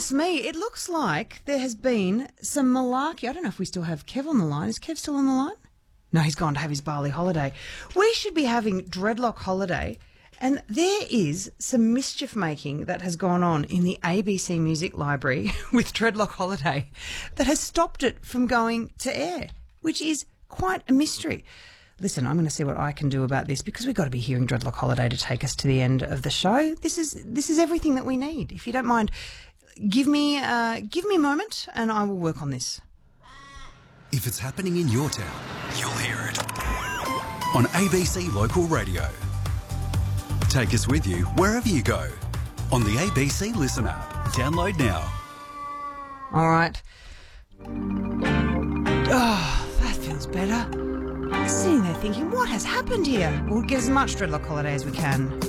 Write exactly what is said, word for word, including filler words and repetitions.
Goodness me, it looks like there has been some malarkey. I don't know if we still have Kev on the line. Is Kev still on the line? No, he's gone to have his Bali holiday. We should be having Dreadlock Holiday, and there is some mischief making that has gone on in the A B C Music Library with Dreadlock Holiday that has stopped it from going to air, which is quite a mystery. Listen, I'm going to see what I can do about this because we've got to be hearing Dreadlock Holiday to take us to the end of the show. This is this is everything that we need. If you don't mind, give me uh, give me a moment and I will work on this. If it's happening in your town, you'll hear it on A B C Local Radio. Take us with you wherever you go on the A B C Listen app. Download now. All right. Oh, that feels better. I'm sitting there thinking, what has happened here? We'll get as much Dreadlock Holiday as we can.